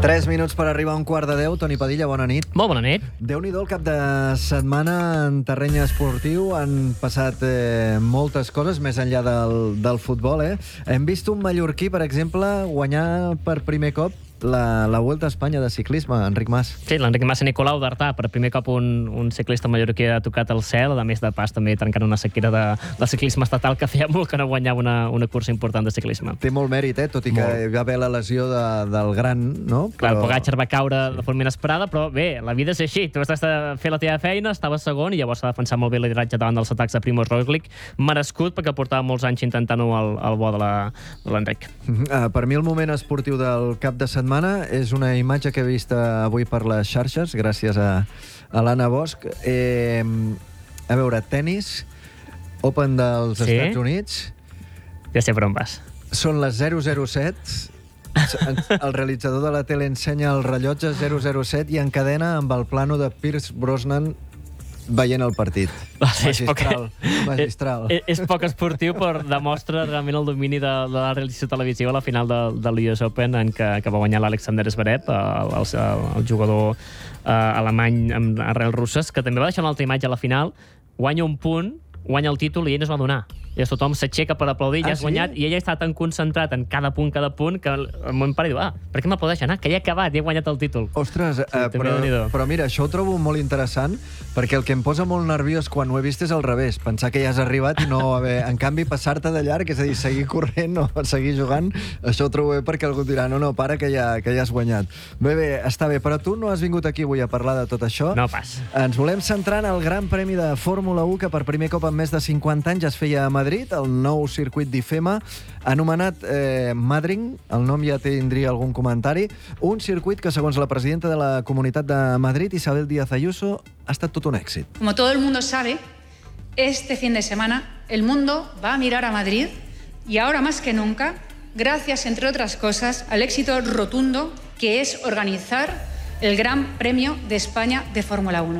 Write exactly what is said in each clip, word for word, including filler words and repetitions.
Tres minuts per arribar a un quart de deu. Toni Padilla, bona nit. Molt bona nit. Déu-n'hi-do el cap de setmana en terreny esportiu. Han passat eh, moltes coses més enllà del, del futbol. Eh? Hem vist un mallorquí, per exemple, guanyar per primer cop la, la Vuelta a Espanya de ciclisme, Enric Mas. Sí, l'Enric Mas i Nicolau d'Artà. Per primer cop un, un ciclista mallorquí ha tocat el cel, a més de pas també trencant una sequera de, de ciclisme estatal que feia molt que no guanyava una, una cursa important de ciclisme. Té molt mèrit, eh? Tot i que molt. Hi va haver la lesió de, del gran, no? Clar, però... el Pogačar va caure sí. de forma inesperada, però bé, la vida és així. Tu has de fer la teva feina, estava segon i llavors s'ha defensat molt bé el lideratge davant dels atacs de Primož Roglič. Merescut, perquè portava molts anys intentant-ho al, al bo de l'Enric. Uh, per mi el moment esportiu del cap de setmana és una imatge que he vist avui per les xarxes, gràcies a, a l'Anna Bosch. Eh, a veure, tennis, Open dels sí? Estats Units. Ja sé per on vas. Són les zero zero set. El realitzador de la tele ensenya el rellotge zero zero set i encadena amb el plano de Pierce Brosnan veient el partit. Sí, magistral. És, magistral. És, és poc esportiu, però demostra realment el domini de, de la realització televisiva a la final de, de l'U S Open, en què, que va guanyar l'Alexander Zverev, el, el, el jugador uh, alemany amb arrels russes, que també va deixar una altra imatge a la final, guanya un punt, guanya el títol i ell no es va donar. I tothom s'aixeca per aplaudir, ja ah, has sí? guanyat, i ella està tan concentrat en cada punt, cada punt, que el meu pare diu, ah, per què m'aplaudeixen? Ah, que ja he acabat, ja he guanyat el títol. Ostres, sí, eh, però, però mira, això ho trobo molt interessant, perquè el que em posa molt nerviós quan ho he vist és al revés, pensar que ja has arribat i no haver... En canvi, passar-te de llarg, és a dir, seguir corrent o seguir jugant, això ho trobo bé perquè algú dirà, no, no, para, que ja, que ja has guanyat. Bé, bé, està bé, però tu no has vingut aquí avui a parlar de tot això. No pas. Ens volem centrar en el Gran Premi de Fórmula u, que per primer cop en més de cinquanta anys es feia a Madrid, el nou circuit d'IFEMA, anomenat eh, Madrid, el nom ja tindria algun comentari, un circuit que, segons la presidenta de la Comunitat de Madrid, Isabel Díaz Ayuso, ha estat tot un èxit. Como todo el mundo sabe, este fin de semana el mundo va a mirar a Madrid y ahora más que nunca, gracias, entre otras cosas, al éxito rotundo que es organizar el Gran Premio de España de Fórmula uno.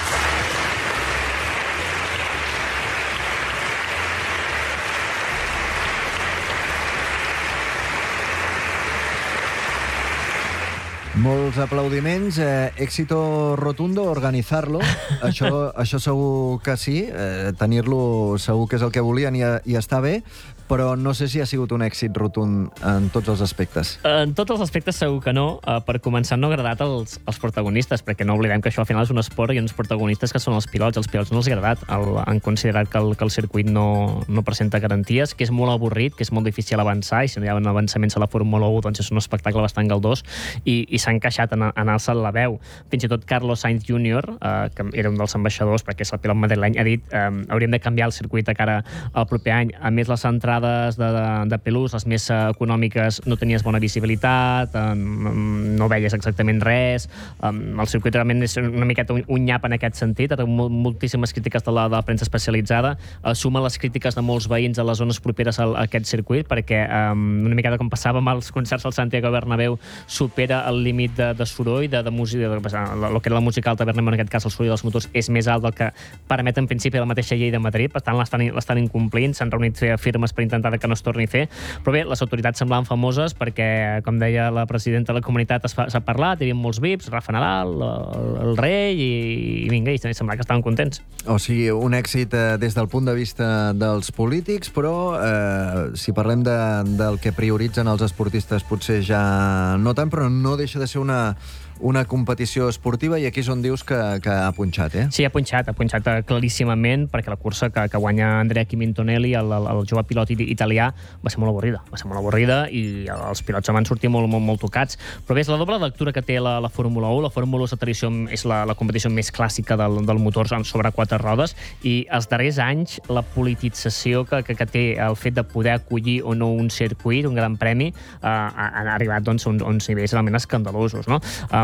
Molts aplaudiments, eh, éxito rotundo, organizar-lo, això, això segur que sí, eh, tenir-lo segur que és el que volien i, i està bé, però no sé si ha sigut un èxit rotund en tots els aspectes. En tots els aspectes segur que no. Uh, per començar, no ha agradat als, als protagonistes, perquè no oblidem que això al final és un esport i uns protagonistes que són els pilots. Els pilots no els ha agradat. El, han considerat que el, que el circuit no, no presenta garanties, que és molt avorrit, que és molt difícil avançar, i si no hi ha un avançament a la Fórmula u, doncs és un espectacle bastant galdós, i, i s'han queixat en, en alçar la veu. Fins i tot Carlos Sainz júnior, uh, que era un dels ambaixadors, perquè és el pilot madrileny, ha dit um, hauríem de canviar el circuit de cara al proper any. A més, les entrades de, de, de pelús, les més econòmiques, no tenies bona visibilitat, um, no veies exactament res, um, el circuit realment és una miqueta un, un nyap en aquest sentit, ha tingut moltíssimes crítiques de la, de la premsa especialitzada, uh, suma les crítiques de molts veïns a les zones properes a, a aquest circuit, perquè um, una miqueta com passava amb els concerts al Santiago Bernabéu, supera el límit de, de soroll, de, de música, de, de, el que era la música alta Bernabéu, en aquest cas el soroll dels motors és més alt del que permet en principi la mateixa llei de Madrid, per tant l'estan incomplint, s'han reunit firmes per intentar que no es torni a fer, però bé, les autoritats semblaven famoses perquè, com deia la presidenta de la comunitat, s'ha parlat, hi havia molts V I Ps, Rafa Nadal, el, el rei, i, i vinga, i sembla que estaven contents. O sigui, un èxit eh, des del punt de vista dels polítics, però eh, si parlem de, del que prioritzen els esportistes potser ja no tant, però no deixa de ser una una competició esportiva, i aquí és on dius que, que ha punxat, eh? Sí, ha punxat, ha punxat claríssimament, perquè la cursa que, que guanya Andrea Quimintonelli, el, el, el jove pilot italià, va ser molt avorrida, va ser molt avorrida, i els pilots van sortir molt, molt, molt tocats. Però bé, és la doble lectura que té la, la Fórmula u. La Fórmula u és la, tradició, és la, la competició més clàssica del, del motor sobre quatre rodes, i els darrers anys la politització que, que, que té el fet de poder acollir o no un circuit, un gran premi, eh, han arribat doncs, a uns, uns nivells realment escandalosos, no? Um,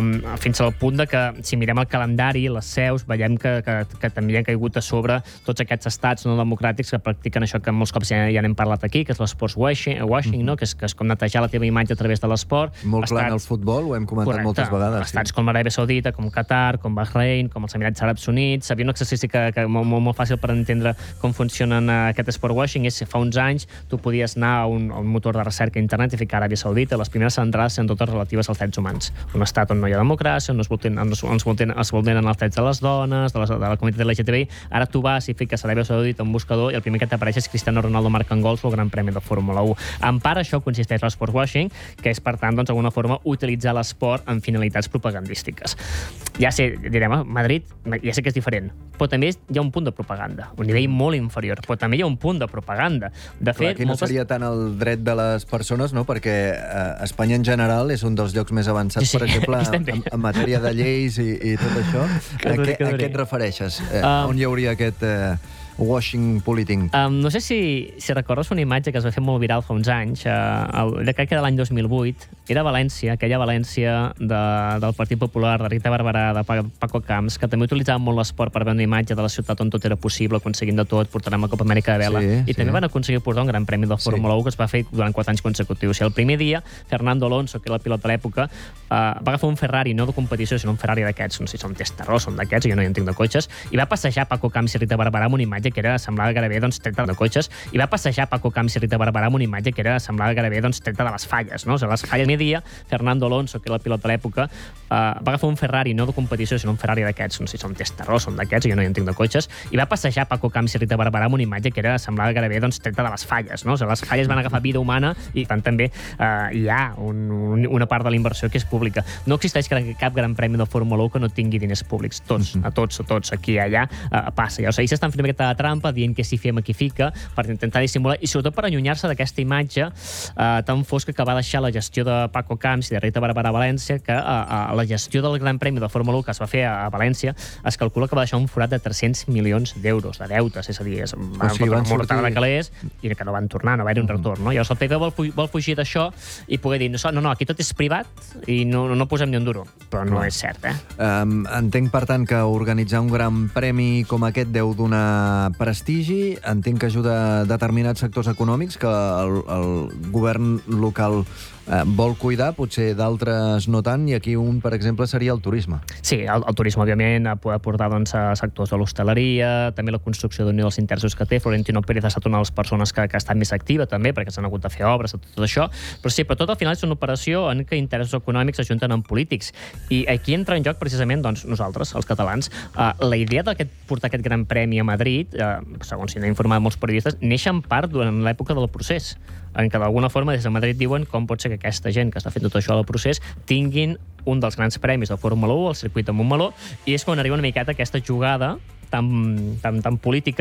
um, fins al punt de que, si mirem el calendari, les seus, veiem que, que, que també han caigut a sobre tots aquests estats no democràtics que practiquen això que molts cops ja, ja n'hem parlat aquí, que és l'esport washing, washing mm-hmm. no? que, és, que és com netejar la teva imatge a través de l'esport. Molt clar en el futbol, ho hem comentat correcte, moltes vegades. Estats sí. com l'Aràbia Saudita, com Qatar, com Bahrein, com els Emirats Àrabs Units. Havia un exercici que, que molt, molt, molt fàcil per entendre com funcionen uh, aquest sport washing és que fa uns anys tu podies anar a un, a un motor de recerca a internet i ficar Aràbia Saudita, les primeres entrades eren totes relatives als drets humans. Un estat on no hi ha democràcia, on es vulneren, es vulneren, es vulneren els drets de les dones, de, les, de la comunitat L G T B I. Ara tu vas i fiques Aràbia Saudita en buscador i el primer que t'apareix és Cristiano Ronaldo marcant gols o el Gran Premi de Fórmula u. En part, això consisteix en l'esport washing, que és, per tant, doncs, d'alguna forma, utilitzar l'esport en finalitats propagandístiques. Ja sé, direm, a Madrid, ja sé que és diferent, però també hi ha un punt de propaganda, un nivell molt inferior, però també hi ha un punt de propaganda. De fet, clar, aquí no moltes... seria tant el dret de les persones, no? Perquè eh, Espanya en general és un dels llocs més avançats, sí, sí. per exemple, en, en matèria de lleis i, i tot això. A què, a què et refereixes? Eh, um, on hi hauria aquest... Eh, washing polític. Um, no sé si, si recordes una imatge que es va fer molt viral fa uns anys, uh, el, crec que era l'any dos mil vuit, era València, aquella València de, del Partit Popular, de Rita Barberà, de Paco Camps, que també utilitzava molt l'esport per veure una imatge de la ciutat on tot era possible, aconseguint de tot, portarem la Copa Amèrica de vela, sí, i sí. també van aconseguir portar un gran premi de Fórmula sí. u que es va fer durant quatre anys consecutius. I el primer dia, Fernando Alonso, que era el pilot de l'època, uh, va agafar un Ferrari, no de competició, sinó un Ferrari d'aquests, no sé si són Testarossa, són d'aquests, jo no hi entenc de cotxes, i va passejar Paco Camps i Rita Barberà amb una imatge que era semblava gairebé doncs, treta de cotxes, i va passejar Paco Camps i Rita Barberà amb una imatge que era semblava gairebé doncs, treta de les falles. No? O sigui, les falles. El dia, Fernando Alonso, que era el pilot de l'època, uh, va agafar un Ferrari, no de competició, sinó un Ferrari d'aquests, no sé si són Testarossa, són d'aquests, jo no hi entenc de cotxes, i va passejar Paco Camps i Rita Barberà amb una imatge que era semblava gairebé doncs, treta de les falles. No? O sigui, les falles van agafar vida humana i tant també uh, hi ha un, un, una part de la inversió que és pública. No existeix cap gran premi de Fórmula u que no tingui diners públics. Tots, a tots, a tots, aquí i allà, uh, passa. Ja, o sigui, s'estan fent aquesta trampa, dient que si fem aquí fica, per intentar dissimular, i sobretot per allunyar-se d'aquesta imatge eh, tan fosca que va deixar la gestió de Paco Camps i de Rita Barberà a València, que a, a la gestió del Gran Premi de Fórmula u que es va fer a, a València es calcula que va deixar un forat de tres-cents milions d'euros, de deutes, és a dir, és una o sigui, mortada sortir... que l'és, i que no van tornar, no va haver un retorn. No? Llavors el P P vol, vol fugir d'això i poder dir, no, no, aquí tot és privat i no, no posem ni un duro, però no, no és cert. Eh? Um, entenc, per tant, que organitzar un gran premi com aquest deu donar prestigi, entenc que ajuda a determinats sectors econòmics que el, el govern local eh, vol cuidar, potser d'altres no tant, i aquí un, per exemple, seria el turisme. Sí, el, el turisme, òbviament, pot aportar doncs, a sectors de l'hostaleria, també la construcció d'unió dels interessos que té. Florentino Pérez ha estat una de les persones que, que ha estat més activa, també, perquè s'han hagut de fer obres, tot això, però sí, però tot al final és una operació en què interessos econòmics s'ajunten amb polítics. I aquí entra en joc, precisament, doncs, nosaltres, els catalans. Uh, la idea de portar aquest gran premi a Madrid, uh, segons si n'ha informat molts periodistes, neix en part durant l'època del procés, en què d'alguna forma des de Madrid diuen com pot ser que aquesta gent que està fent tot això al procés tinguin un dels grans premis de Fórmula u, el circuit de Montmeló, i és quan arriba una miqueta aquesta jugada tan, tan, tan política